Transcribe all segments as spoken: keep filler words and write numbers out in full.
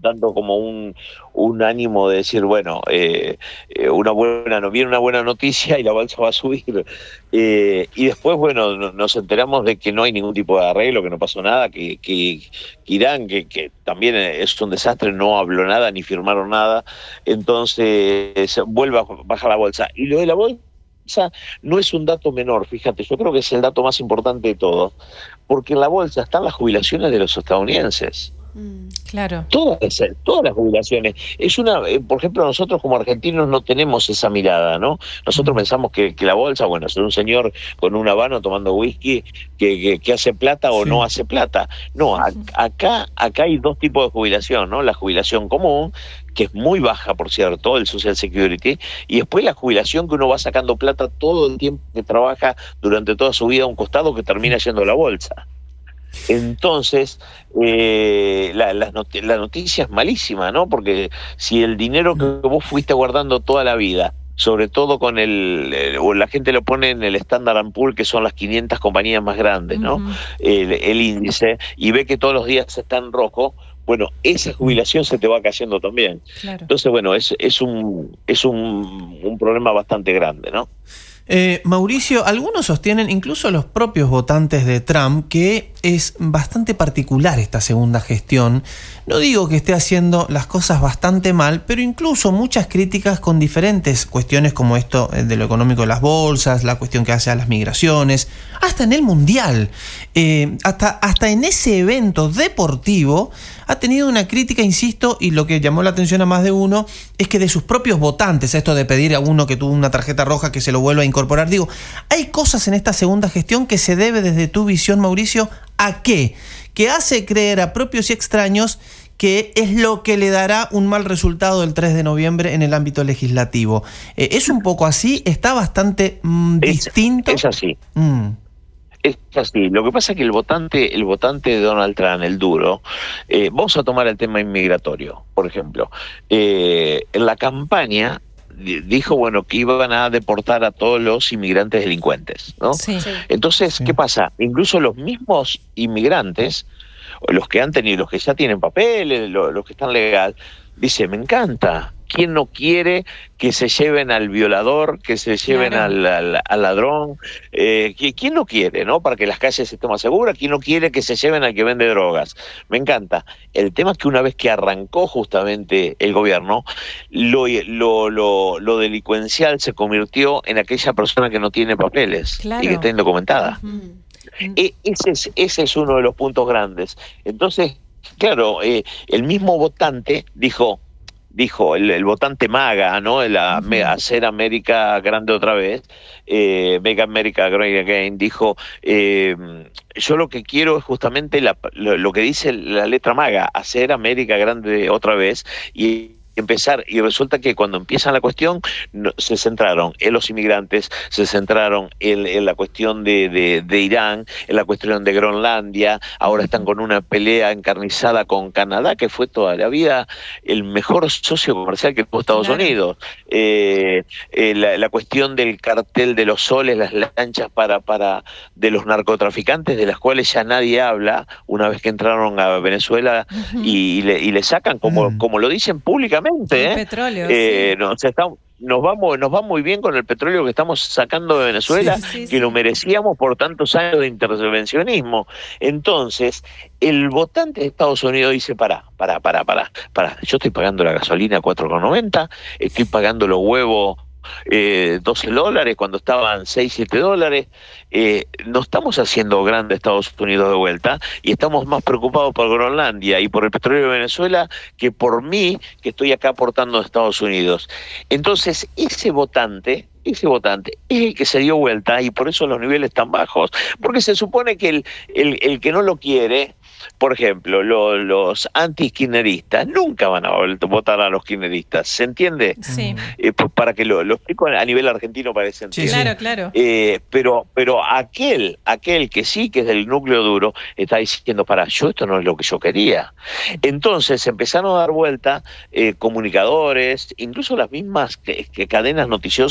tanto como un, un ánimo de decir, bueno, eh, eh, una buena, no viene una buena noticia y la bolsa va a subir. Eh, y después, bueno, no, nos enteramos de que no hay ningún tipo de arreglo, que no pasó nada, que, que, que Irán, que, que también es un desastre, no habló nada ni firmaron nada. Entonces, vuelve a bajar la bolsa. Y lo de la bolsa no es un dato menor, fíjate, yo creo que es el dato más importante de todo, porque en la bolsa están las jubilaciones de los estadounidenses. Mm, claro. Todas, todas las jubilaciones. Es una, por ejemplo, nosotros como argentinos no tenemos esa mirada, ¿no? Nosotros mm. pensamos que, que la bolsa, bueno, es un señor con un habano tomando whisky que, que, que hace plata o sí. no hace plata. No, a, acá, acá hay dos tipos de jubilación, ¿no? La jubilación común, que es muy baja, por cierto, el Social Security, y después la jubilación que uno va sacando plata todo el tiempo que trabaja durante toda su vida a un costado que termina yendo a la bolsa. Entonces, eh, la, la, not- la noticia es malísima, ¿no? Porque si el dinero que vos fuiste guardando toda la vida, sobre todo con el, el o la gente lo pone en el Standard and Poor's, que son las quinientas compañías más grandes, ¿no? Uh-huh. El, el índice, y ve que todos los días está en rojo, bueno, esa jubilación se te va cayendo también. Claro. Entonces, bueno, es, es un, es un, un problema bastante grande, ¿no? Eh, Mauricio, algunos sostienen, incluso los propios votantes de Trump, que es bastante particular esta segunda gestión. No digo que esté haciendo las cosas bastante mal, pero incluso muchas críticas con diferentes cuestiones como esto de lo económico de las bolsas, la cuestión que hace a las migraciones, hasta en el Mundial, eh, hasta, hasta en ese evento deportivo ha tenido una crítica, insisto, y lo que llamó la atención a más de uno es que de sus propios votantes, esto de pedir a uno que tuvo una tarjeta roja que se lo vuelva a incorporar. Digo, hay cosas en esta segunda gestión que se debe desde tu visión, Mauricio, ¿a qué? Que hace creer a propios y extraños que es lo que le dará un mal resultado el tres de noviembre en el ámbito legislativo. Eh, ¿Es un poco así? ¿Está bastante mm, es, distinto? Es así. Mm. Es así. Lo que pasa es que el votante, el votante de Donald Trump, el duro, eh, vamos a tomar el tema inmigratorio, por ejemplo. Eh, en la campaña dijo, bueno, que iban a deportar a todos los inmigrantes delincuentes, ¿no? Sí. Entonces, sí. ¿Qué pasa? Incluso los mismos inmigrantes, los que han tenido, los que ya tienen papeles, los, los que están legal, dice, me encanta. ¿Quién no quiere que se lleven al violador, que se lleven claro. al, al, al ladrón? Eh, ¿Quién no quiere, no? Para que las calles estén más seguras. ¿Quién no quiere que se lleven al que vende drogas? Me encanta. El tema es que una vez que arrancó justamente el gobierno, lo, lo, lo, lo delincuencial se convirtió en aquella persona que no tiene papeles claro. y que está indocumentada. Uh-huh. E- ese, es, ese es uno de los puntos grandes. Entonces, claro, eh, el mismo votante dijo... dijo el, el votante MAGA, ¿no? La, uh-huh. hacer América grande otra vez, eh, Make America Great Again, dijo, eh, yo lo que quiero es justamente la, lo, lo que dice la letra MAGA, hacer América grande otra vez, y empezar, y resulta que cuando empiezan la cuestión no, se centraron en los inmigrantes, se centraron en, en la cuestión de, de, de Irán, en la cuestión de Groenlandia, ahora están con una pelea encarnizada con Canadá, que fue toda la vida el mejor socio comercial que tuvo Estados claro. Unidos, eh, eh, la, la cuestión del cartel de los soles, las lanchas para, para de los narcotraficantes, de las cuales ya nadie habla, una vez que entraron a Venezuela uh-huh. y, y, le, y le sacan, como, uh-huh. como lo dicen públicamente, El ¿eh? petróleo, eh, sí. nos, está, nos, vamos, nos va muy bien con el petróleo que estamos sacando de Venezuela, sí, sí, que sí. lo merecíamos por tantos años de intervencionismo. Entonces, el votante de Estados Unidos dice, pará, pará, pará, pará, pará. Yo estoy pagando la gasolina cuatro con noventa, estoy pagando los huevos Eh, doce dólares cuando estaban seis, siete dólares. Eh, no estamos haciendo grande Estados Unidos de vuelta y estamos más preocupados por Groenlandia y por el petróleo de Venezuela que por mí, que estoy acá aportando a Estados Unidos. Entonces, ese votante, ese votante es el que se dio vuelta y por eso los niveles tan bajos, porque se supone que el, el, el que no lo quiere, por ejemplo, lo, los anti-kirchneristas nunca van a votar a los kirchneristas, ¿se entiende? Sí. Eh, pues para que lo, lo explico a nivel argentino para que se entienda. Sí, claro, claro. Eh, pero, pero aquel, aquel que sí, que es del núcleo duro, está diciendo, para, yo esto no es lo que yo quería. Entonces empezaron a dar vuelta eh, comunicadores, incluso las mismas que, que cadenas noticiosas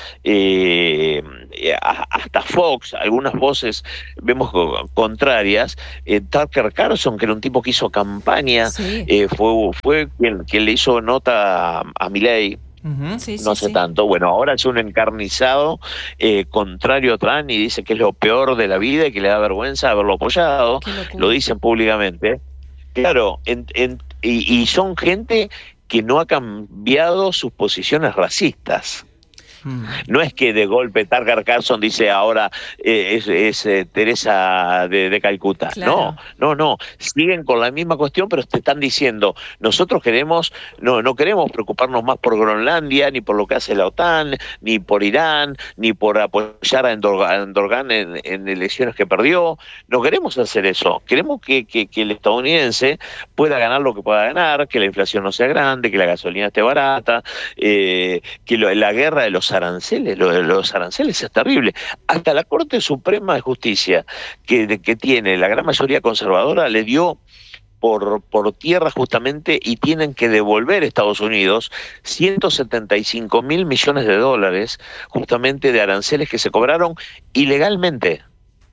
eh, hasta Fox, algunas voces vemos contrarias. eh, Tucker Carlson, que era un tipo que hizo campaña, Sí. eh, fue, fue quien, quien le hizo nota a, a Milei. Ujú. Sí, sí, No sé sí. tanto. Bueno, ahora es un encarnizado eh, contrario a Trump y dice que es lo peor de la vida y que le da vergüenza haberlo apoyado. Qué locura. Lo dicen públicamente. Claro, en, en, y, y son gente que no ha cambiado sus posiciones racistas. Mm. No es que de golpe Tucker Carlson dice ahora eh, es, es eh, Teresa de, de Calcuta. Claro. No, no, no. Siguen con la misma cuestión, pero te están diciendo, nosotros queremos, no, no queremos preocuparnos más por Groenlandia, ni por lo que hace la OTAN, ni por Irán, ni por apoyar a Erdogan en, en elecciones que perdió. No queremos hacer eso. Queremos que, que, que el estadounidense pueda ganar lo que pueda ganar, que la inflación no sea grande, que la gasolina esté barata, eh, que lo, la guerra de los aranceles, lo de los aranceles es terrible. Hasta la Corte Suprema de Justicia, que, que tiene la gran mayoría conservadora, le dio por, por tierra justamente y tienen que devolver a Estados Unidos ciento setenta y cinco mil millones de dólares justamente de aranceles que se cobraron ilegalmente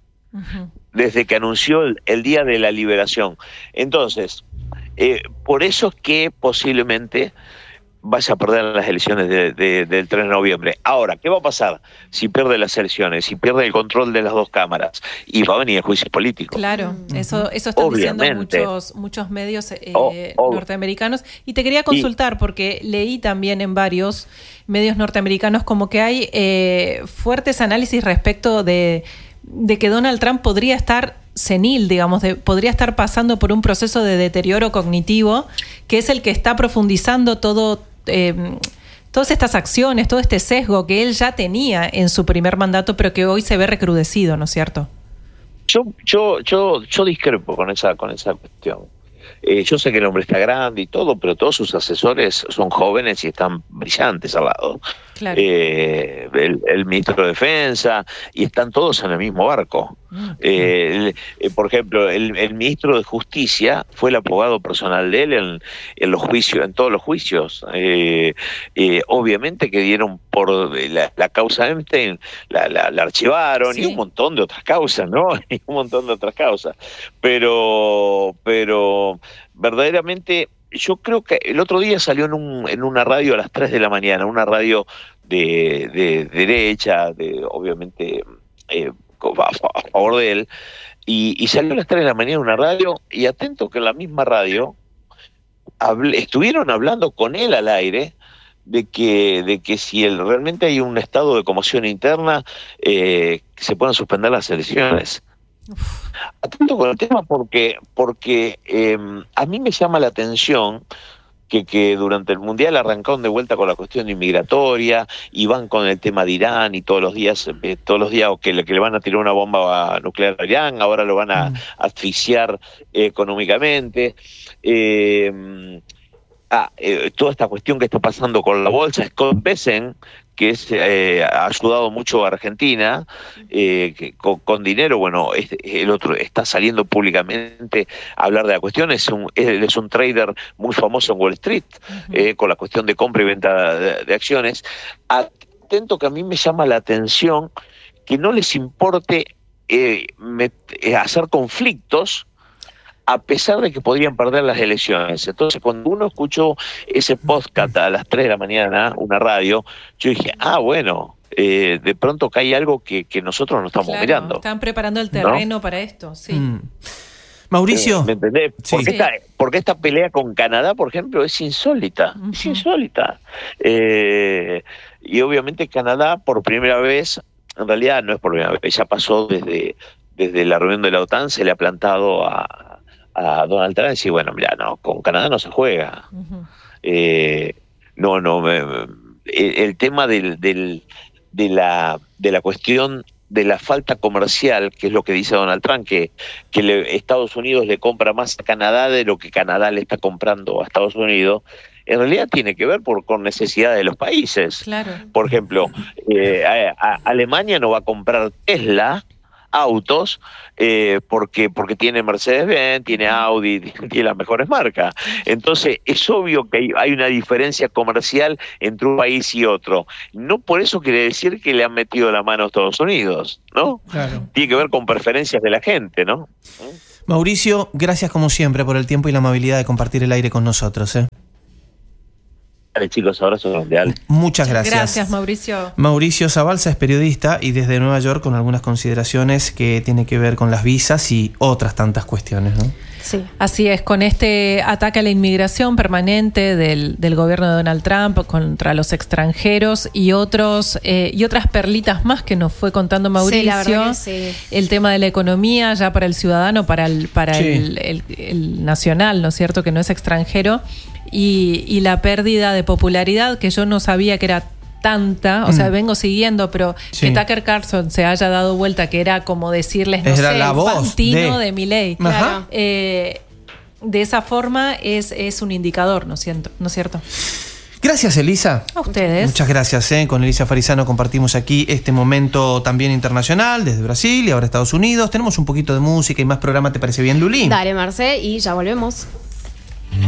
Ujú. desde que anunció el, el día de la liberación. Entonces, eh, por eso es que posiblemente vaya a perder las elecciones de, de, del tres de noviembre. Ahora, ¿qué va a pasar si pierde las elecciones, si pierde el control de las dos cámaras? Y va a venir el juicio político. Claro, eso, eso están Obviamente. diciendo muchos, muchos medios eh, Oh, oh. norteamericanos. Y te quería consultar, porque leí también en varios medios norteamericanos como que hay eh, fuertes análisis respecto de, de que Donald Trump podría estar senil, digamos, de, podría estar pasando por un proceso de deterioro cognitivo, que es el que está profundizando todo, eh, todas estas acciones, todo este sesgo que él ya tenía en su primer mandato, pero que hoy se ve recrudecido, ¿no es cierto? Yo, yo, yo, yo discrepo con esa, con esa cuestión. Eh, yo sé que el hombre está grande y todo, pero todos sus asesores son jóvenes y están brillantes al lado. Claro. Eh, el, el ministro de Defensa, y están todos en el mismo barco. Mm. Eh, el, eh, por ejemplo, el, el ministro de Justicia fue el abogado personal de él en, en los juicios, en todos los juicios. Eh, eh, obviamente que dieron por la, la causa Epstein, la, la, la archivaron, Sí. y un montón de otras causas, ¿no? Y un montón de otras causas. Pero, pero verdaderamente, yo creo que el otro día salió en, un, en una radio a las tres de la mañana, una radio de, de, de derecha, de obviamente eh, a favor de él, y, y salió a las tres de la mañana una radio, y atento que en la misma radio hable, estuvieron hablando con él al aire de que, de que si el, realmente hay un estado de conmoción interna, eh, que se puedan suspender las elecciones. Uf. Atento con el tema porque, porque eh, a mí me llama la atención que, que durante el Mundial arrancaron de vuelta con la cuestión inmigratoria y van con el tema de Irán y todos los días, eh, todos los días que le, que le van a tirar una bomba nuclear a Irán, ahora lo van a Mm. asfixiar eh, económicamente. Eh, ah, eh, toda esta cuestión que está pasando con la bolsa, Scott Bessent, que es, eh, ha ayudado mucho a Argentina, eh, que con, con dinero, bueno, es, el otro está saliendo públicamente a hablar de la cuestión, es un, él es un trader muy famoso en Wall Street, Ujú. eh, con la cuestión de compra y venta de, de acciones. Atento que a mí me llama la atención que no les importe eh, met, eh, hacer conflictos, a pesar de que podrían perder las elecciones. Entonces, cuando uno escuchó ese podcast a las tres de la mañana, una radio, yo dije, ah, bueno, eh, de pronto que hay algo que, que nosotros no estamos Claro, mirando. están preparando el terreno para esto, sí. Mm. Mauricio, ¿Me entendés? Sí. Porque, Sí. esta, porque esta pelea con Canadá, por ejemplo, es insólita. Ujú. Es insólita. Eh, y obviamente Canadá, por primera vez, en realidad no es por primera vez, ya pasó desde, desde la reunión de la OTAN, se le ha plantado a a Donald Trump y decir, bueno, mira, no, con Canadá no se juega. Ujú. Eh, no, no, me, me, el, el tema del, del, de, la, de la cuestión de la falta comercial, que es lo que dice Donald Trump, que, que le, Estados Unidos le compra más a Canadá de lo que Canadá le está comprando a Estados Unidos, en realidad tiene que ver por, con necesidades de los países. Claro. Por ejemplo, eh, a, a Alemania no va a comprar Tesla autos eh, porque, porque tiene Mercedes-Benz, tiene Audi, tiene las mejores marcas. Entonces es obvio que hay, hay una diferencia comercial entre un país y otro. No por eso quiere decir que le han metido la mano a Estados Unidos, ¿no? Claro. Tiene que ver con preferencias de la gente, ¿no? Mauricio, gracias como siempre por el tiempo y la amabilidad de compartir el aire con nosotros, ¿eh? Dale, chicos, abrazo mundial. Muchas gracias. Gracias, Mauricio. Mauricio Zabalza es periodista y desde Nueva York con algunas consideraciones que tienen que ver con las visas y otras tantas cuestiones, ¿no? Sí. Así es, con este ataque a la inmigración permanente del, del gobierno de Donald Trump contra los extranjeros y otros eh, y otras perlitas más que nos fue contando Mauricio. Sí, la verdad que sí. El tema de la economía ya para el ciudadano, para el para sí. el, el, el nacional, ¿no es cierto? Que no es extranjero. Y, y la pérdida de popularidad que yo no sabía que era tanta, o sea, mm. vengo siguiendo, pero sí. que Tucker Carlson se haya dado vuelta, que era como decirles, no era sé, la el voz Fantino de, de Milei. Claro. Eh, de esa forma es, es un indicador, ¿no es cierto? ¿No es cierto? Gracias, Elisa. A ustedes. Muchas gracias. ¿eh? Con Elisa Farizano compartimos aquí este momento también internacional, desde Brasil y ahora Estados Unidos. Tenemos un poquito de música y más programa, ¿te parece bien, Luli? Dale, Marce, y ya volvemos.